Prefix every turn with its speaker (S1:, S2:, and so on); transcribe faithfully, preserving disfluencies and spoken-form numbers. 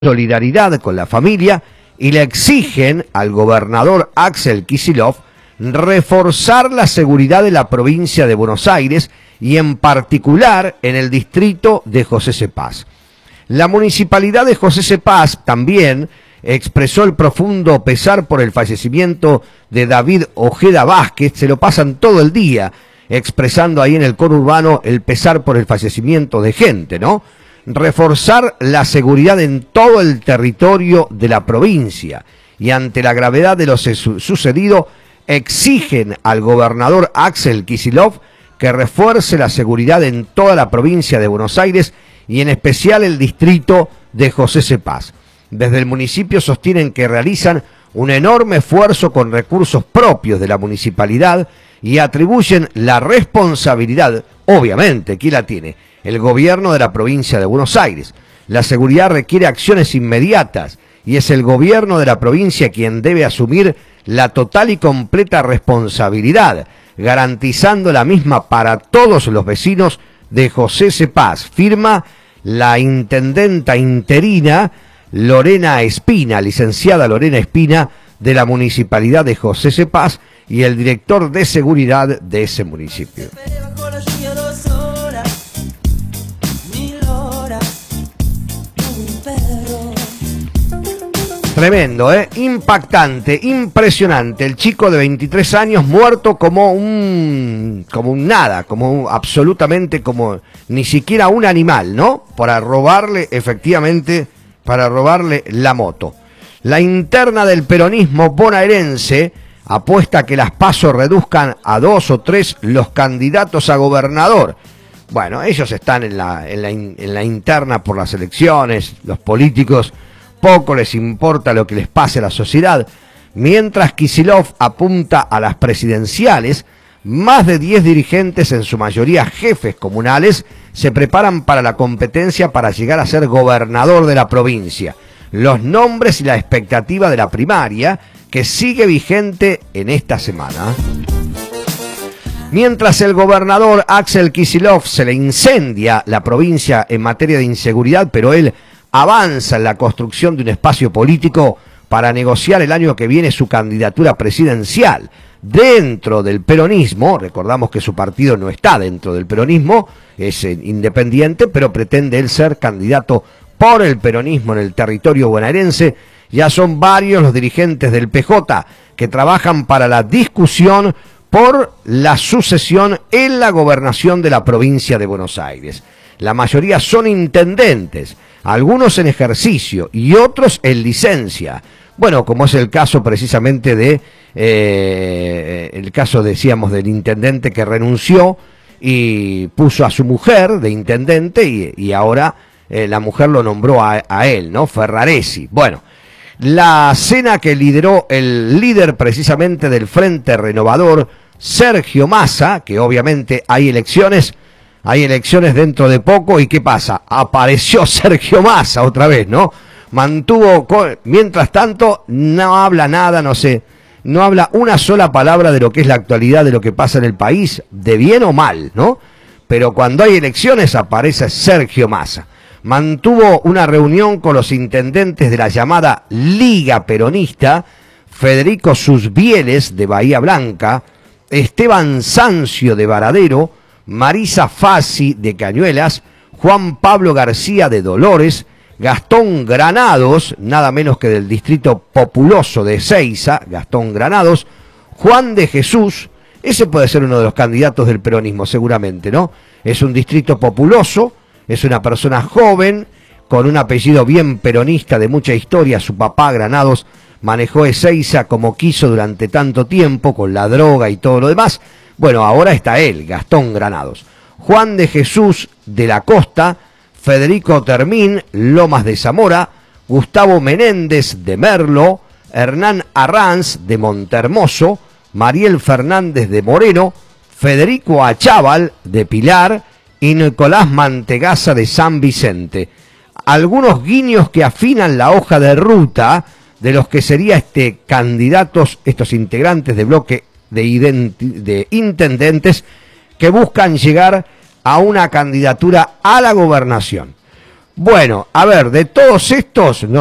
S1: solidaridad con la familia y le exigen al gobernador Axel Kicillof reforzar la seguridad de la provincia de Buenos Aires y en particular en el distrito de José Cepaz. La municipalidad de José Cepaz también expresó el profundo pesar por el fallecimiento de David Ojeda Vázquez. Se lo pasan todo el día expresando ahí en el conurbano el pesar por el fallecimiento de gente, ¿no? Reforzar la seguridad en todo el territorio de la provincia y ante la gravedad de lo sucedido exigen al gobernador Axel Kicillof que refuerce la seguridad en toda la provincia de Buenos Aires y en especial el distrito de José Cepaz. Desde el municipio sostienen que realizan un enorme esfuerzo con recursos propios de la municipalidad y atribuyen la responsabilidad, obviamente, ¿quién la tiene? El gobierno de la provincia de Buenos Aires. La seguridad requiere acciones inmediatas y es el gobierno de la provincia quien debe asumir la total y completa responsabilidad, garantizando la misma para todos los vecinos de José Cepaz. Firma la intendenta interina Lorena Espina, licenciada Lorena Espina, de la municipalidad de José Cepaz y el director de seguridad de ese municipio. Tremendo, ¿eh? Impactante, impresionante. El chico de veintitrés años muerto como un, como un nada, como un, absolutamente como ni siquiera un animal, ¿no? Para robarle, efectivamente, para robarle la moto. La interna del peronismo bonaerense apuesta a que las PASO reduzcan a dos o tres los candidatos a gobernador. Bueno, ellos están en la, en la, en la interna por las elecciones, los políticos poco les importa lo que les pase a la sociedad. Mientras Kicillof apunta a las presidenciales, más de diez dirigentes, en su mayoría jefes comunales, se preparan para la competencia para llegar a ser gobernador de la provincia. Los nombres y la expectativa de la primaria, que sigue vigente en esta semana. Mientras el gobernador Axel Kicillof se le incendia la provincia en materia de inseguridad, pero él avanza en la construcción de un espacio político para negociar el año que viene su candidatura presidencial. Dentro del peronismo, recordamos que su partido no está dentro del peronismo, es independiente, pero pretende él ser candidato por el peronismo en el territorio bonaerense. Ya son varios los dirigentes del P J que trabajan para la discusión por la sucesión en la gobernación de la provincia de Buenos Aires. La mayoría son intendentes, algunos en ejercicio y otros en licencia. Bueno, como es el caso precisamente de, eh, el caso decíamos del intendente que renunció y puso a su mujer de intendente y, y ahora eh, la mujer lo nombró a, a él, ¿no? Ferraresi. Bueno, la cena que lideró el líder precisamente del Frente Renovador, Sergio Massa, que obviamente hay elecciones, hay elecciones dentro de poco, ¿y qué pasa? Apareció Sergio Massa otra vez, ¿no? Mantuvo, mientras tanto, no habla nada, no sé, no habla una sola palabra de lo que es la actualidad, de lo que pasa en el país, de bien o mal, ¿no? Pero cuando hay elecciones aparece Sergio Massa. Mantuvo una reunión con los intendentes de la llamada Liga Peronista, Federico Susbieles de Bahía Blanca, Esteban Sancio de Varadero, Marisa Fassi de Cañuelas, Juan Pablo García de Dolores, Gastón Granados, nada menos que del distrito populoso de Ezeiza, Gastón Granados, Juan de Jesús, ese puede ser uno de los candidatos del peronismo seguramente, ¿no? Es un distrito populoso, es una persona joven, con un apellido bien peronista de mucha historia. Su papá Granados manejó Ezeiza como quiso durante tanto tiempo, con la droga y todo lo demás. Bueno, ahora está él, Gastón Granados. Juan de Jesús de la Costa, Federico Termín, Lomas de Zamora, Gustavo Menéndez de Merlo, Hernán Arranz de Montermoso, Mariel Fernández de Moreno, Federico Achával de Pilar y Nicolás Mantegaza de San Vicente. Algunos guiños que afinan la hoja de ruta de los que serían este candidatos, estos integrantes de bloque de, de intendentes que buscan llegar a una candidatura a la gobernación. Bueno, a ver, de todos estos...